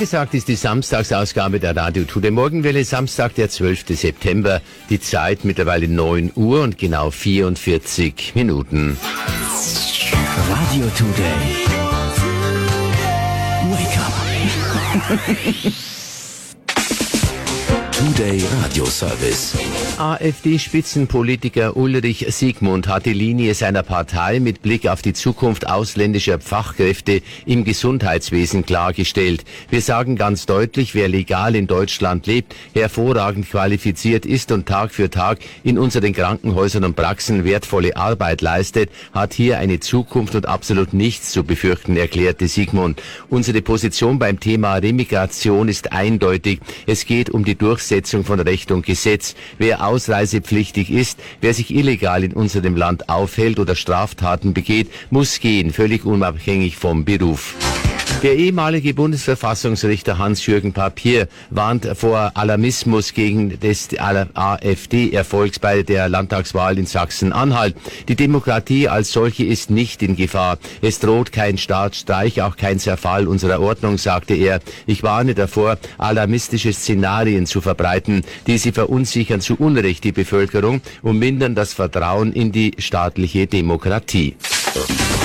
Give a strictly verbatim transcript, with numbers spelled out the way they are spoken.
Angesagt ist die Samstagsausgabe der Radio Today Morgenwelle, Samstag, der zwölfte September. Die Zeit mittlerweile neun Uhr und genau vierundvierzig Minuten. Radio Today. Wake up. Today Radio Service. AfD-Spitzenpolitiker Ulrich Siegmund hat die Linie seiner Partei mit Blick auf die Zukunft ausländischer Fachkräfte im Gesundheitswesen klargestellt. Wir sagen ganz deutlich, wer legal in Deutschland lebt, hervorragend qualifiziert ist und Tag für Tag in unseren Krankenhäusern und Praxen wertvolle Arbeit leistet, hat hier eine Zukunft und absolut nichts zu befürchten, erklärte Siegmund. Unsere Position beim Thema Remigration ist eindeutig. Es geht um die Durchsetzung von Recht und Gesetz. Wer ausreisepflichtig ist, wer sich illegal in unserem Land aufhält oder Straftaten begeht, muss gehen, völlig unabhängig vom Beruf. Der ehemalige Bundesverfassungsrichter Hans-Jürgen Papier warnt vor Alarmismus gegen des AfD-Erfolgs bei der Landtagswahl in Sachsen-Anhalt. Die Demokratie als solche ist nicht in Gefahr. Es droht kein Staatsstreich, auch kein Zerfall unserer Ordnung, sagte er. Ich warne davor, alarmistische Szenarien zu verbreiten. Diese verunsichern zu Unrecht die Bevölkerung und mindern das Vertrauen in die staatliche Demokratie.